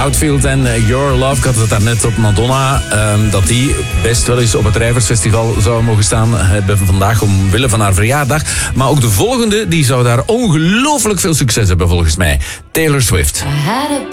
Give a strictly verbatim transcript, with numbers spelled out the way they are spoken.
Outfield en uh, Your Love. Ik had het daarnet op Madonna. Um, dat die best wel eens op het Rijversfestival zou mogen staan hebben vandaag omwille van haar verjaardag. Maar ook de volgende, die zou daar ongelooflijk veel succes hebben volgens mij. Taylor Swift. I had a